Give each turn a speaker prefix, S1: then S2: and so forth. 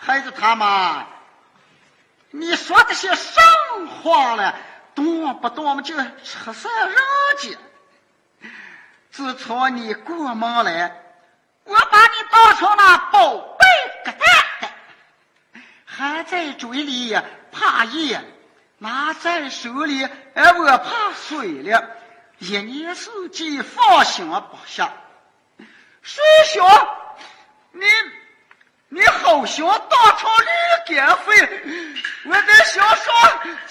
S1: 孩子他妈，你说这些什么话了？多不多么就吃色人家？自从你过门来，我把你当成那宝贝疙瘩，还在嘴里怕热，拿在手里我怕水了，一年四季放心不下。谁说你好想当成驴肝肺？我在想说